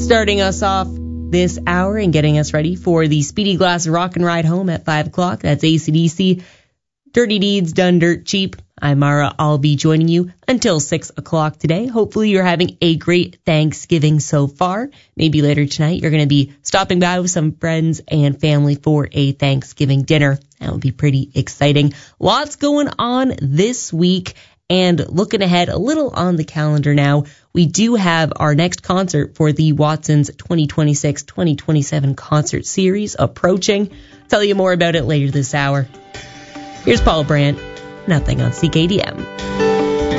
Starting us off this hour and getting us ready for the Speedy Glass Rock and Ride Home at 5 o'clock. That's AC/DC. Dirty Deeds Done Dirt Cheap. I'm Mara. I'll be joining you until 6 o'clock today. Hopefully you're having a great Thanksgiving so far. Maybe later tonight you're going to be stopping by with some friends and family for a Thanksgiving dinner. That would be pretty exciting. Lots going on this week. And looking ahead a little on the calendar now, we do have our next concert for the Watsons 2026-2027 concert series approaching. Tell you more about it later this hour. Here's Paul Brandt, Nothing on CKDM.